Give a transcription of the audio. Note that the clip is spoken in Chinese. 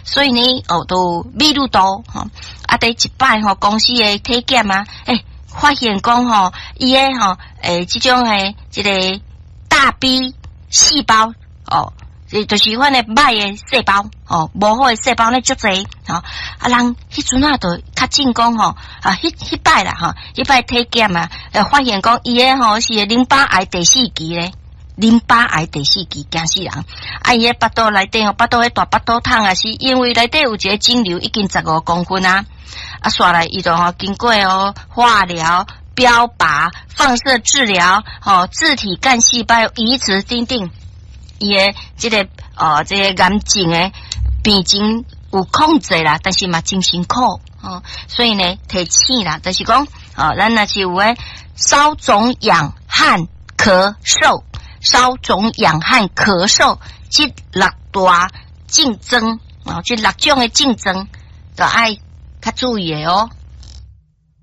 所以呢，都密度多第一摆公司的体检啊，发现讲伊的这种这个大 B 细胞就是阮的歹的细胞无好的细胞呢足侪人迄阵啊就较进讲迄摆啦迄摆体检啊，发现讲伊的是淋巴癌第四期咧，淋巴癌第四期惊死人伊的巴肚内底巴肚迄大巴肚痛啊，是因为内底有一个肿瘤已经15公分刷来伊就经过化疗、标靶、放射治疗自体干细胞移植等等。伊的这个这个癌症的病情有控制啦，但是嘛真辛苦所以呢提醒啦，就是讲咱若是有烧肿痒汗咳嗽，烧肿痒汗咳嗽这6大竞争这6种的竞争，就爱较注意的